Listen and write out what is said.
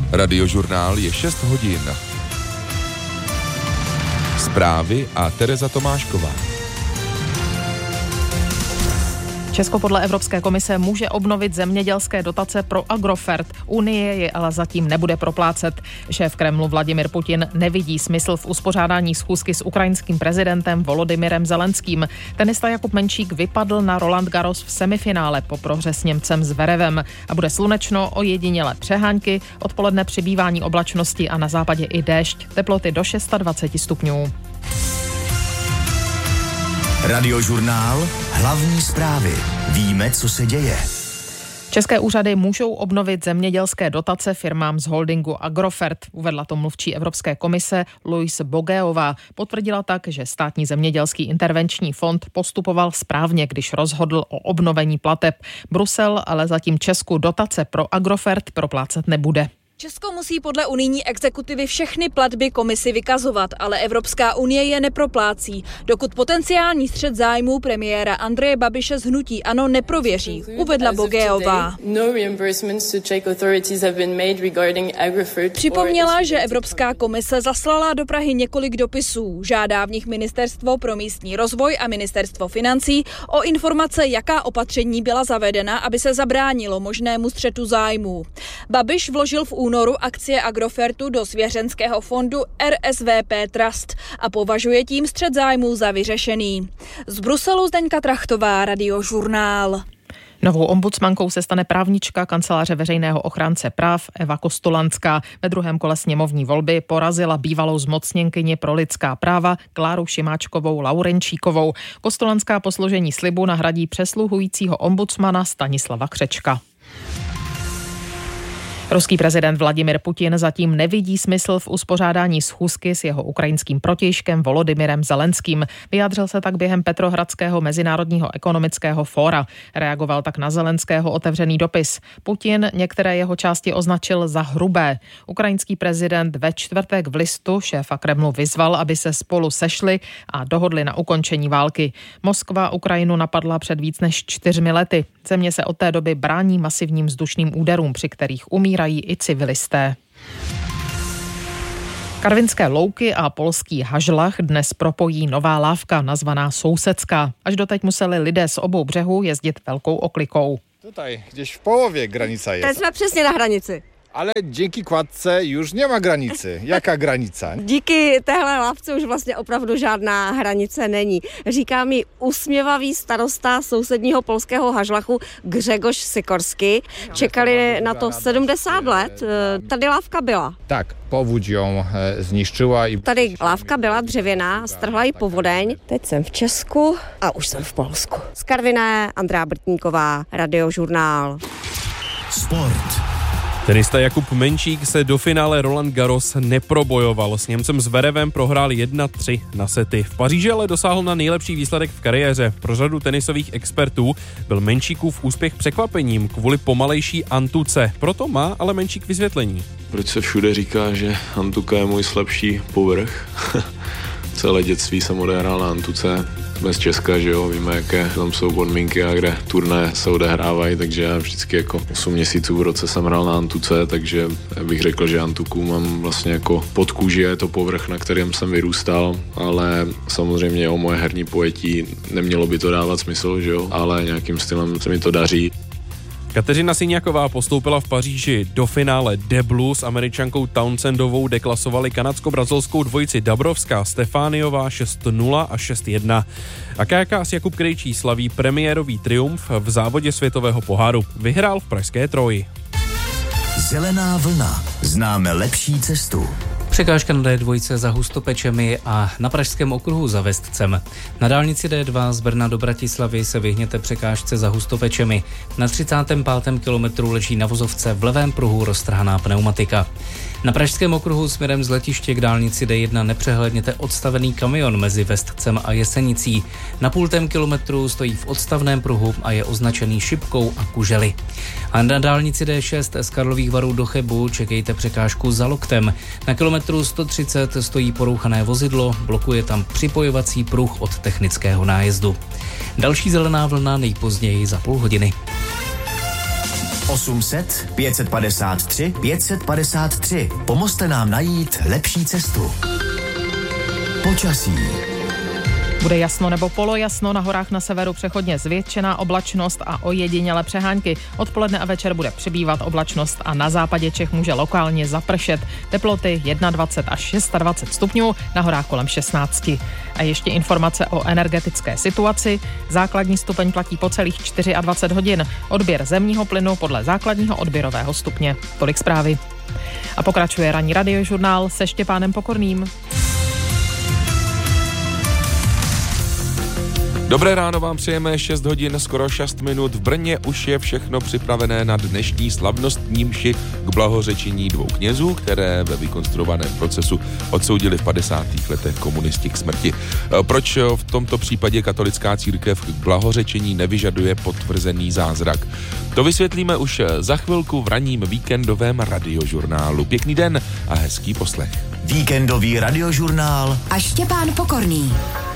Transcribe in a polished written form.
Radiožurnál je 6 hodin. Zprávy a Tereza Tomášková. Česko podle Evropské komise může obnovit zemědělské dotace pro Agrofert. Unie je ale zatím nebude proplácet. Šéf Kremlu Vladimir Putin nevidí smysl v uspořádání schůzky s ukrajinským prezidentem Volodymyrem Zelenským. Tenista Jakub Menčík vypadl na Roland Garros v semifinále po prohře s Němcem Zverevem. A bude slunečno, ojedinělé přehánky, odpoledne přibývání oblačnosti a na západě i déšť. Teploty do 26 stupňů. Radiožurnál, hlavní zprávy. Víme, co se děje. České úřady můžou obnovit zemědělské dotace firmám z holdingu Agrofert, uvedla to mluvčí Evropské komise Louise Bogeová. Potvrdila tak, že státní zemědělský intervenční fond postupoval správně, když rozhodl o obnovení plateb. Brusel ale zatím Česku dotace pro Agrofert proplácet nebude. Česko musí podle unijní exekutivy všechny platby komisi vykazovat, ale Evropská unie je neproplácí, dokud potenciální střet zájmů premiéra Andreje Babiše z hnutí ANO neprověří, uvedla Bogeová. Připomněla, že Evropská komise zaslala do Prahy několik dopisů. Žádá v nich Ministerstvo pro místní rozvoj a Ministerstvo financí o informace, jaká opatření byla zavedena, aby se zabránilo možnému střetu zájmů. Babiš vložil v únoru akcie Agrofertu do svěřenského fondu RSVP Trust a považuje tím střet zájmů za vyřešený. Z Bruselu Zdeňka Trachtová, Radiožurnál. Novou ombudsmankou se stane právnička Kanceláře veřejného ochránce práv Eva Kostolanská. Ve druhém kole sněmovní volby porazila bývalou zmocněnkyni pro lidská práva Kláru Šimáčkovou Laurenčíkovou. Kostolanská po složení slibu nahradí přesluhujícího ombudsmana Stanislava Křečka. Ruský prezident Vladimir Putin zatím nevidí smysl v uspořádání schůzky s jeho ukrajinským protějškem Volodymyrem Zelenským. Vyjádřil se tak během Petrohradského mezinárodního ekonomického fóra. Reagoval tak na Zelenského otevřený dopis. Putin některé jeho části označil za hrubé. Ukrajinský prezident ve čtvrtek v listu šéfa Kremlu vyzval, aby se spolu sešli a dohodli na ukončení války. Moskva Ukrajinu napadla před víc než 4 lety. Země se od té doby brání masivním vzdušným úderům, při kterých umírají i civilisté. Karvinské louky a polský Hažlach dnes propojí nová lávka nazvaná Sousedská. Až doteď museli lidé z obou břehů jezdit velkou oklikou. Tutaj gdzieś v połowie granica jest. Teď jsme přesně na hranici. Ale díky kładce už nemá granici. Jaká granica? Díky téhle lávce už vlastně opravdu žádná hranice není. Říká mi usměvavý starosta sousedního polského Hažlachu Grzegorz Sikorsky. Čekali na to 70 let. Tady lávka byla. Tak, powódź ją zniszczyła. Tady lávka byla dřevěná, strhla ji povodeň. Teď jsem v Česku a už jsem v Polsku. Z Karviné, Andrea Brtníková, Radiožurnál. Sport. Tenista Jakub Menčík se do finále Roland Garros neprobojoval. S Němcem Zverevem prohrál 1-3 na sety. V Paříži ale dosáhl na nejlepší výsledek v kariéře. Pro řadu tenisových expertů byl Menčíkův úspěch překvapením kvůli pomalejší antuce. Proto má ale Menčík vysvětlení. Proč se všude říká, že antuka je můj slabší povrch? Celé dětství jsem odehrál na antuce. Jsme z Česka, že jo, víme, jaké tam jsou podmínky a kde turné se odehrávají, takže já vždycky jako 8 měsíců v roce jsem hrál na antuce, takže bych řekl, že antuku mám vlastně jako pod kůži a je to povrch, na kterém jsem vyrůstal, ale samozřejmě o moje herní pojetí nemělo by to dávat smysl, že jo, ale nějakým stylem se mi to daří. Kateřina Syňaková postoupila v Paříži do finále deblu. S Američankou Townsendovou deklasovali kanadsko-brazilskou dvojici Dabrovská Stefániová 6-0 a 6-1. A Kajakář Jakub Krejčí slaví premiérový triumf v závodě světového poháru. Vyhrál v pražské Troji. Zelená vlna. Známe lepší cestu. Překážka na D2 za Hustopečemi a na Pražském okruhu za Vestcem. Na dálnici D2 z Brna do Bratislavy se vyhněte překážce za Hustopečemi. Na 35. kilometru leží na vozovce v levém pruhu roztrhaná pneumatika. Na Pražském okruhu směrem z letiště k dálnici D1 nepřehlédněte odstavený kamion mezi Vestcem a Jesenicí. Na 0,5 kilometru stojí v odstavném pruhu a je označený šipkou a kužely. A na dálnici D6 z Karlových Varů do Chebu čekejte překážku za Loktem. Na kilometru 130 stojí porouchané vozidlo, blokuje tam připojovací pruh od technického nájezdu. Další zelená vlna nejpozději za půl hodiny. 800 553 553. Pomozte nám najít lepší cestu. Počasí. Bude jasno nebo polojasno, na horách na severu přechodně zvětšená oblačnost a ojedinělé přehánky. Odpoledne a večer bude přibývat oblačnost a na západě Čech může lokálně zapršet. Teploty 21 až 26 stupňů, na horách kolem 16. A ještě informace o energetické situaci. Základní stupeň platí po celých 24 hodin. Odběr zemního plynu podle základního odběrového stupně. Tolik zprávy. A pokračuje ranní radiožurnál se Štěpánem Pokorným. Dobré ráno vám přejeme, 6 hodin, skoro 6 minut. V Brně už je všechno připravené na dnešní slavnostní mši k blahořečení dvou knězů, které ve vykonstruovaném procesu odsoudili v 50. letech komunisti k smrti. Proč v tomto případě katolická církev k blahořečení nevyžaduje potvrzený zázrak? To vysvětlíme už za chvilku v ranním víkendovém radiožurnálu. Pěkný den a hezký poslech. Víkendový radiožurnál a Štěpán Pokorný.